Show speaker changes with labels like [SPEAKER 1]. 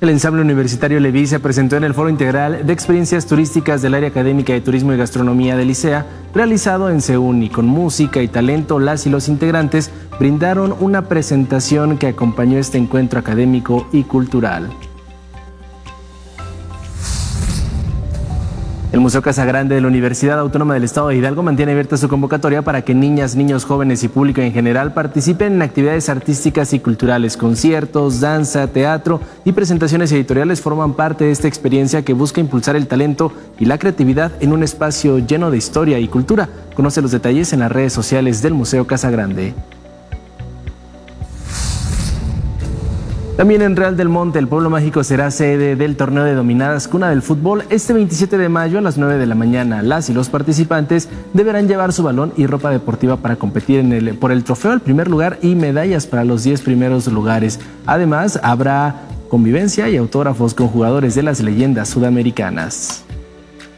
[SPEAKER 1] El ensamble universitario Leví se presentó en el Foro Integral de Experiencias Turísticas del Área Académica de Turismo y Gastronomía del ICEA, realizado en Seúl, y con música y talento, las y los integrantes brindaron una presentación que acompañó este encuentro académico y cultural. El Museo Casagrande de la Universidad Autónoma del Estado de Hidalgo mantiene abierta su convocatoria para que niñas, niños, jóvenes y público en general participen en actividades artísticas y culturales. Conciertos, danza, teatro y presentaciones editoriales forman parte de esta experiencia que busca impulsar el talento y la creatividad en un espacio lleno de historia y cultura. Conoce los detalles en las redes sociales del Museo Casagrande. También en Real del Monte, el pueblo mágico será sede del torneo de dominadas Cuna del Fútbol este 27 de mayo a las 9 de la mañana. Las y los participantes deberán llevar su balón y ropa deportiva para competir por el trofeo al primer lugar y medallas para los 10 primeros lugares. Además, habrá convivencia y autógrafos con jugadores de las leyendas sudamericanas.